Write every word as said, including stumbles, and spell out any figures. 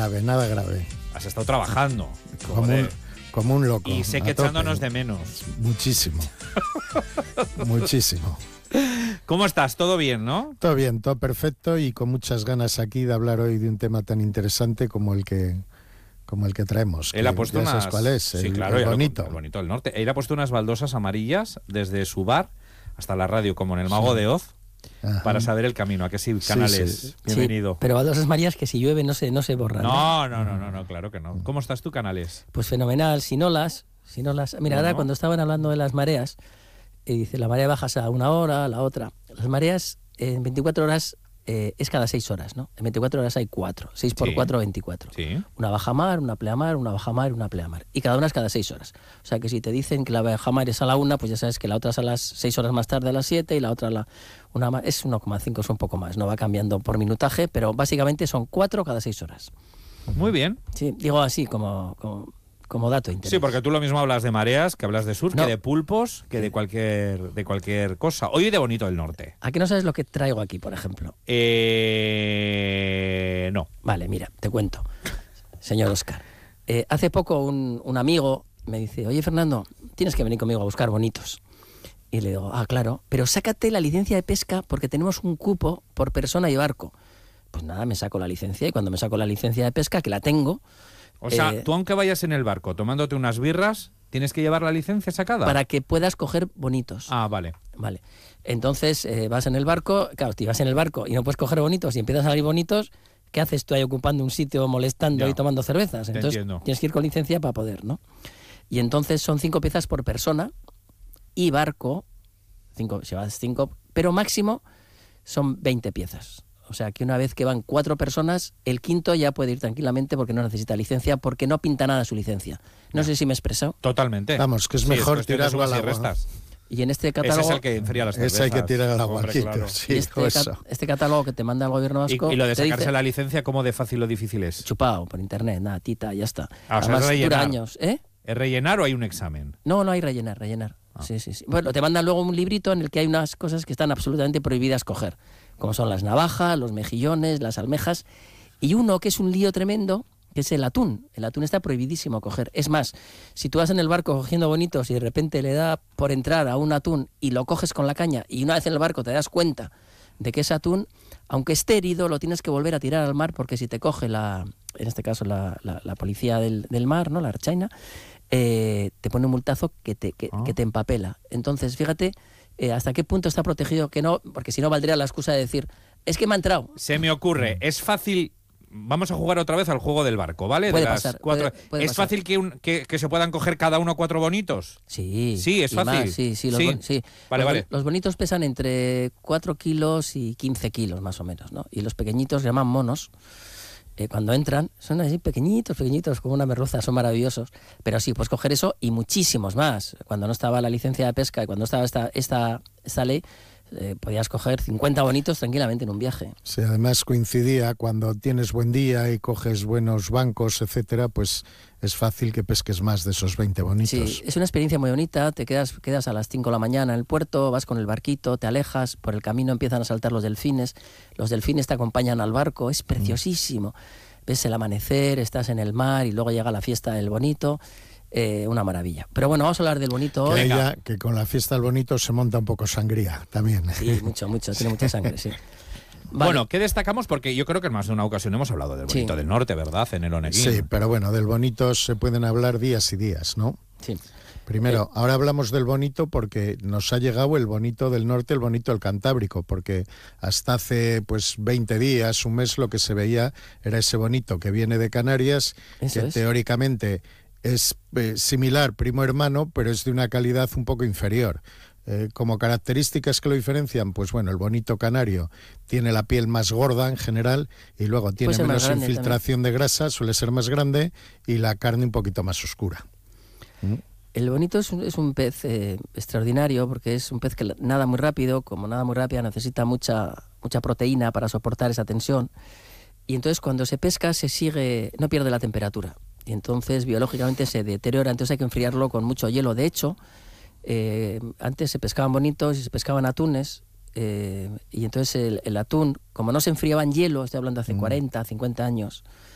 grave, nada grave. Has estado trabajando. Como un, como un loco. Y sé que echándonos de menos. Muchísimo. Muchísimo. ¿Cómo estás? ¿Todo bien, no? Todo bien, todo perfecto y con muchas ganas aquí de hablar hoy de un tema tan interesante como el que como el que traemos. Él ha puesto unas... ¿Cuál es? Sí, el, claro, el bonito. Lo, el bonito del norte. Él ha puesto unas baldosas amarillas desde su bar hasta la radio, como en el Mago sí. de Oz. Ajá. Para saber el camino. ¿A qué sí, Canales? Sí, sí. Bienvenido. Sí, pero baldosas amarillas que si llueve no se, no se borran. No, no, no, no, no, claro que no. ¿Cómo estás tú, Canales? Pues fenomenal, sin olas. Sin olas. Mira, bueno. Ahora cuando estaban hablando de las mareas, eh, dice, la marea baja a una hora, a la otra. Las mareas en veinticuatro horas eh, es cada seis horas, ¿no? En veinticuatro horas hay cuatro. seis por cuatro, veinticuatro. Sí. Una bajamar, una pleamar, una bajamar y una pleamar. Y cada una es cada seis horas. O sea que si te dicen que la bajamar es a la una, pues ya sabes que la otra es a las seis horas más tarde, a las siete, y la otra a la una es uno coma cinco, es un poco más. No va cambiando por minutaje, pero básicamente son cuatro cada seis horas. Muy bien. Sí, digo así como... como como dato interesante. Sí, porque tú lo mismo hablas de mareas, que hablas de surf, no. que de pulpos, que de cualquier de cualquier cosa. Hoy de bonito del norte. ¿A qué no sabes lo que traigo aquí, por ejemplo? Eh... No. Vale, mira, te cuento. Señor Óscar. Eh, hace poco un, un amigo me dice, oye, Fernando, tienes que venir conmigo a buscar bonitos. Y le digo, ah, claro, pero sácate la licencia de pesca porque tenemos un cupo por persona y barco. Pues nada, me saco la licencia y cuando me saco la licencia de pesca, que la tengo... O sea, eh, tú aunque vayas en el barco tomándote unas birras, ¿tienes que llevar la licencia sacada? Para que puedas coger bonitos. Ah, vale. Vale. Entonces, eh, vas en el barco, claro, te vas en el barco y no puedes coger bonitos y empiezas a salir bonitos, ¿qué haces tú ahí ocupando un sitio, molestando ya. y tomando cervezas? Entonces, entiendo. Tienes que ir con licencia para poder, ¿no? Y entonces son cinco piezas por persona y barco, cinco, si vas cinco, pero máximo son veinte piezas. O sea, que una vez que van cuatro personas, el quinto ya puede ir tranquilamente porque no necesita licencia, porque no pinta nada su licencia. No ya. sé si me he expresado. Totalmente. Vamos, que es sí, mejor es tirarlo al agua. Restas. Y en este catálogo... Ese es el que enfría las cervezas. Ese hay que tirar al agua. Hombre, claro. Sí, este, ca este catálogo que te manda el gobierno vasco... Y, y lo de sacarse dice, la licencia, ¿cómo de fácil o difícil es? Chupado, por internet, nada, tita, ya está. Ah, o sea, Además, es rellenar. dura años, ¿eh? ¿Es rellenar o hay un examen? No, no hay rellenar, rellenar. Ah. Sí, sí, sí. Bueno, te mandan luego un librito en el que hay unas cosas que están absolutamente prohibidas coger, como son las navajas, los mejillones, las almejas, y uno que es un lío tremendo, que es el atún. El atún está prohibidísimo coger. Es más, si tú vas en el barco cogiendo bonitos y de repente le da por entrar a un atún y lo coges con la caña y una vez en el barco te das cuenta de que es atún, aunque esté herido, lo tienes que volver a tirar al mar porque si te coge la, en este caso la, la, la policía del, del mar, ¿no? La archaina, eh, te pone un multazo que te, que, oh. que te empapela. Entonces, fíjate eh, hasta qué punto está protegido, que no, porque si no valdría la excusa de decir, es que me ha entrado. Se me ocurre, es fácil... Vamos a jugar otra vez al juego del barco, ¿vale? Puede de las pasar, cuatro... puede, puede ¿Es pasar. fácil que, un, que, que se puedan coger cada uno cuatro bonitos? Sí. Sí, es fácil. Más, sí, sí, los, sí. Bon sí. Vale, los, vale. Los bonitos pesan entre cuatro kilos y quince kilos, más o menos, ¿no? Y los pequeñitos se llaman monos. Eh, cuando entran, son así pequeñitos, pequeñitos, como una merluza, son maravillosos. Pero sí, puedes coger eso y muchísimos más. Cuando no estaba la licencia de pesca y cuando estaba esta, esta, esta ley, Eh, podías coger cincuenta bonitos tranquilamente en un viaje. Sí, además coincidía cuando tienes buen día y coges buenos bancos, etcétera, pues es fácil que pesques más de esos veinte bonitos. Sí, es una experiencia muy bonita, te quedas, quedas a las cinco de la mañana en el puerto, vas con el barquito, te alejas, por el camino empiezan a saltar los delfines, los delfines te acompañan al barco, es preciosísimo. Mm. Ves el amanecer, estás en el mar y luego llega la fiesta del bonito. Eh, una maravilla. Pero bueno, vamos a hablar del bonito hoy. Que, ella, que con la fiesta del bonito se monta un poco sangría también. Sí, mucho, mucho, tiene mucha sangre, sí. Vale. Bueno, ¿qué destacamos? Porque yo creo que en más de una ocasión hemos hablado del bonito sí. del norte, ¿verdad? En el Oneguín. Sí, pero bueno, del bonito se pueden hablar días y días, ¿no? Sí. Primero, eh. ahora hablamos del bonito porque nos ha llegado el bonito del norte, el bonito del Cantábrico, porque hasta hace pues veinte días, un mes, lo que se veía era ese bonito que viene de Canarias, Eso que es. teóricamente es eh, similar, primo hermano, pero es de una calidad un poco inferior. Eh, como características que lo diferencian, pues bueno, el bonito canario tiene la piel más gorda en general y luego tiene menos infiltración también de grasa, suele ser más grande y la carne un poquito más oscura. ¿Mm? El bonito es un, es un pez eh, extraordinario porque es un pez que nada muy rápido, como nada muy rápida necesita mucha, mucha proteína para soportar esa tensión y entonces cuando se pesca se sigue, no pierde la temperatura. Y entonces biológicamente se deteriora, entonces hay que enfriarlo con mucho hielo. De hecho, eh, antes se pescaban bonitos y se pescaban atunes, eh, y entonces el, el atún, como no se enfriaba en hielo, estoy hablando hace mm. cuarenta, cincuenta años,